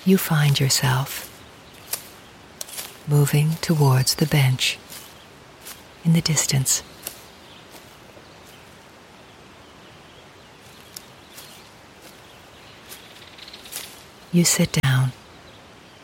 you find yourself moving towards the bench in the distance. You sit